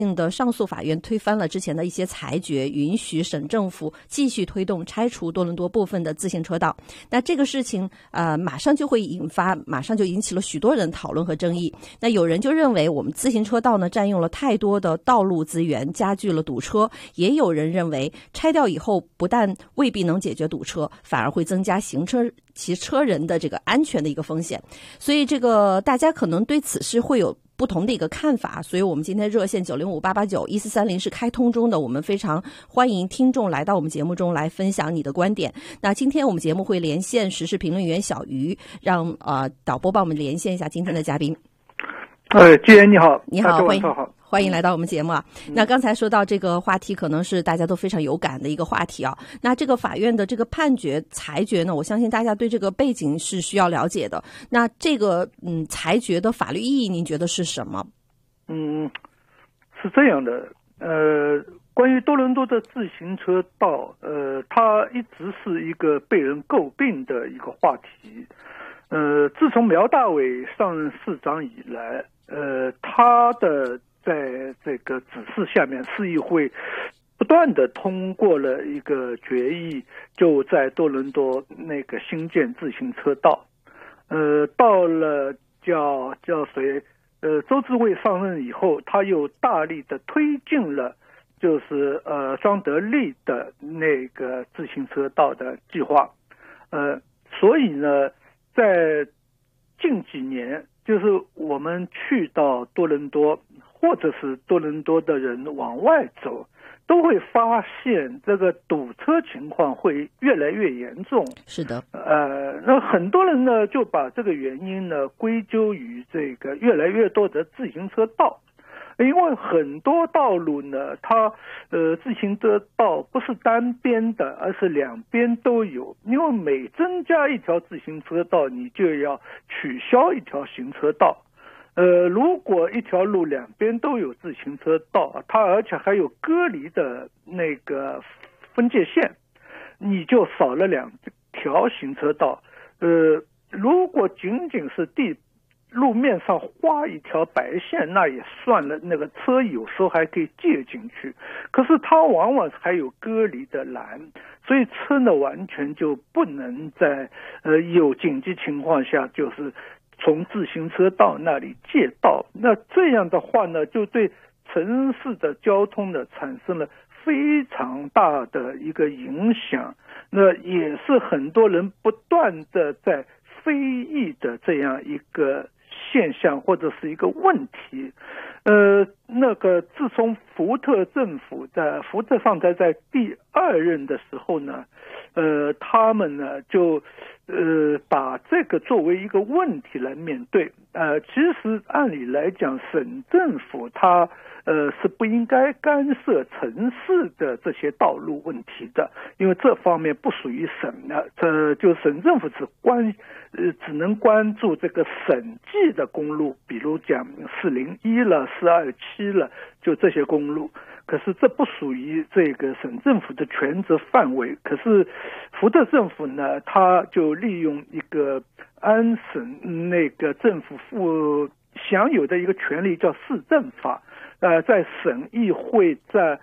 的上诉法院推翻了之前的一些裁决，允许省政府继续推动拆除多伦多部分的自行车道。那这个事情马上就引起了许多人讨论和争议。那有人就认为我们自行车道呢占用了太多的道路资源，加剧了堵车，也有人认为拆掉以后不但未必能解决堵车，反而会增加骑车人的这个安全的一个风险。所以这个大家可能对此事会有不同的一个看法，所以我们今天热线905-889-1430是开通中的，我们非常欢迎听众来到我们节目中来分享你的观点。那今天我们节目会连线时事评论员小鱼，让导播帮我们连线一下今天的嘉宾。 季言你好。 你好，欢迎来到我们节目啊。那刚才说到这个话题可能是大家都非常有感的一个话题啊。那这个法院的这个裁决呢，我相信大家对这个背景是需要了解的。那这个裁决的法律意义您觉得是什么？ 是这样的，关于多伦多的自行车道，它一直是一个被人诟病的一个话题。自从苗大伟上任市长以来，他的在这个指示下面，市议会不断的通过了一个决议，就在多伦多那个新建自行车道。到了叫谁？周志伟上任以后，他又大力的推进了，就是庄德利的那个自行车道的计划。所以呢，在近几年，就是我们去到多伦多，或者是多伦多的人往外走，都会发现这个堵车情况会越来越严重。 是的。 那很多人呢就把这个原因呢归咎于这个越来越多的自行车道。因为很多道路呢，它自行车道不是单边的，而是两边都有。因为每增加一条自行车道，你就要取消一条行车道。如果一条路两边都有自行车道，它而且还有隔离的那个分界线，你就少了2条行车道。如果仅仅是路面上画一条白线，那也算了，那个车有时候还可以借进去。可是它往往还有隔离的栏，所以车呢完全就不能在有紧急情况下就是从自行车道那里借道。那这样的话呢，就对城市的交通呢产生了非常大的一个影响。那也是很多人不断的在非议的这样一个现象或者是一个问题。那个自从福特政府上台在第2任的时候呢，他们呢就把这个作为一个问题来面对。其实按理来讲，省政府它是不应该干涉城市的这些道路问题的，因为这方面不属于省的。就省政府只能关注这个省际的公路，比如讲401了、427了，就这些公路。可是这不属于这个省政府的权责范围。可是福特政府呢，他就利用一个安省那个政府享有的一个权利叫市政法，在省议会在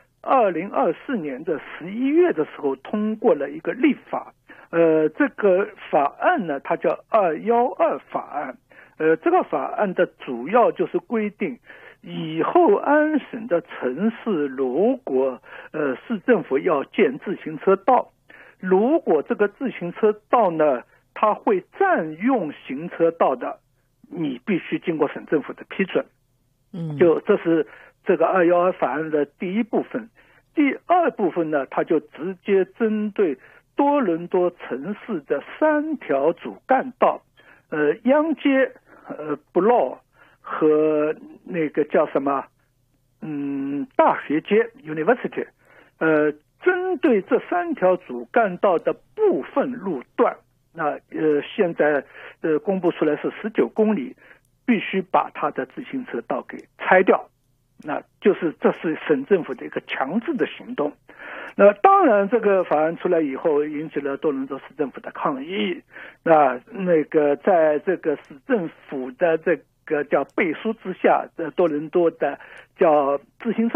2024年的11月的时候通过了一个立法。这个法案呢，它叫212法案。这个法案的主要就是规定，以后安省的城市如果市政府要建自行车道，如果这个自行车道呢，它会占用行车道的，你必须经过省政府的批准。就这是这个212法案的第一部分。第二部分呢，它就直接针对多伦多城市的3条主干道，央街、Bloor 和那个叫什么，大学街 University，针对这3条主干道的部分路段，那现在公布出来是19公里，必须把它的自行车道给拆掉。那这是省政府的一个强制的行动。那当然这个法案出来以后引起了多伦多市政府的抗议。那个在这个市政府的这个叫背书之下的多伦多的叫自行车